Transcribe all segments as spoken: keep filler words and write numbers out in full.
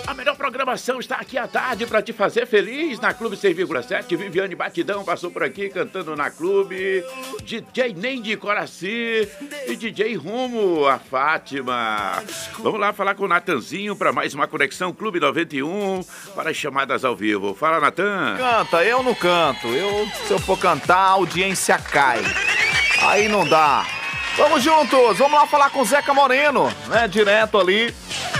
A melhor programação está aqui à tarde para te fazer feliz na Clube seis vírgula sete. Viviane Batidão passou por aqui cantando na Clube. D J Neide Coraci e D J Rumo, a Fátima. Vamos lá falar com o Natanzinho para mais uma Conexão Clube noventa e um para as chamadas ao vivo. Fala, Natan. Canta, eu não canto. Eu, se eu for cantar, a audiência cai. Aí não dá. Vamos juntos, vamos lá falar com o Zeca Moreno, né? Direto ali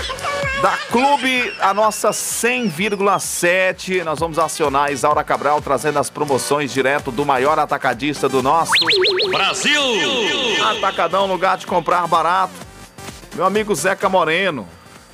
da Clube, a nossa cem vírgula sete. Nós vamos acionar a Isaura Cabral, trazendo as promoções direto do maior atacadista do nosso Brasil. Atacadão, lugar de comprar barato. Meu amigo Zeca Moreno.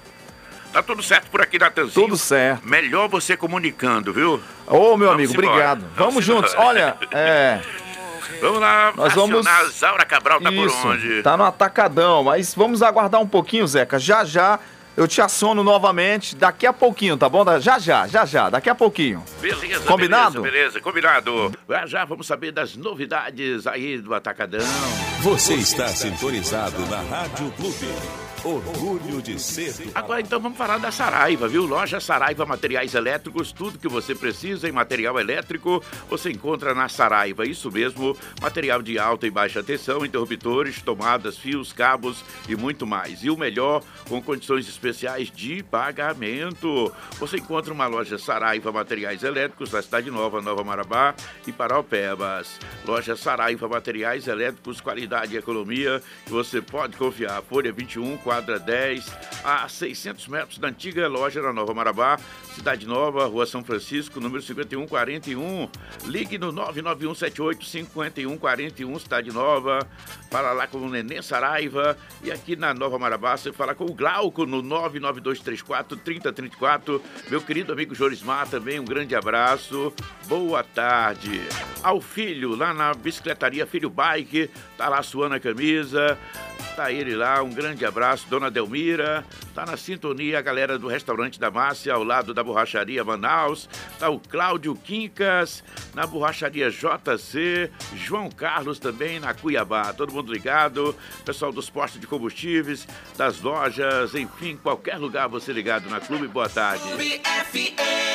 Tá tudo certo por aqui, Natanzinho? Tudo certo. Melhor você comunicando, viu? Ô, meu Vamos amigo, embora. obrigado. Vamos Vamos juntos. embora. Olha, é... Vamos lá, Nós vamos... a Isaura Cabral tá Isso, por onde? tá no Atacadão, mas vamos aguardar um pouquinho, Zeca. Já, já, eu te aciono novamente, daqui a pouquinho, tá bom? Já, já, já, já, daqui a pouquinho. Beleza, Combinado? beleza, beleza, combinado. Já, já vamos saber das novidades aí do Atacadão. Você está sintonizado na Rádio Clube. Orgulho de ser do... Agora então vamos falar da Saraiva, viu? Loja Saraiva Materiais Elétricos, tudo que você precisa em material elétrico, você encontra na Saraiva. Isso mesmo, material de alta e baixa tensão, interruptores, tomadas, fios, cabos e muito mais. E o melhor, com condições especiais de pagamento. Você encontra uma loja Saraiva Materiais Elétricos na Cidade Nova, Nova Marabá e Paraupebas. Loja Saraiva Materiais Elétricos, qualidade e economia que você pode confiar. Folha vinte e um, quadra dez, a seiscentos metros da antiga loja na Nova Marabá, Cidade Nova, Rua São Francisco, número cinquenta e um quarenta e um. Ligue no nove nove um sete oito cinco um quatro um, Cidade Nova. Fala lá com o Nenê Saraiva. E aqui na Nova Marabá você fala com o Glauco no nove nove dois três quatro, três zero três quatro. Meu querido amigo Jorismar também, um grande abraço. Boa tarde. Ao filho, lá na bicicletaria Filho Bike, tá lá suando a camisa. Tá ele lá, um grande abraço, Dona Delmira, tá na sintonia a galera do Restaurante da Márcia, ao lado da Borracharia Manaus, tá o Cláudio Quincas, na Borracharia J C, João Carlos também na Cuiabá, todo mundo ligado, pessoal dos postos de combustíveis, das lojas, enfim, qualquer lugar você ligado na Clube, boa tarde. Clube F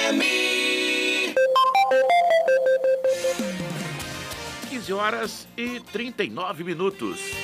M. quinze horas e trinta e nove minutos.